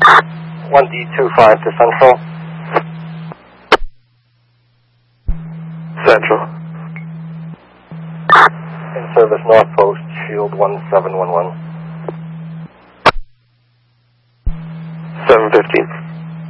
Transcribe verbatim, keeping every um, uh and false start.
one D two five to Central. Central. In service North Post, Shield one seven one one.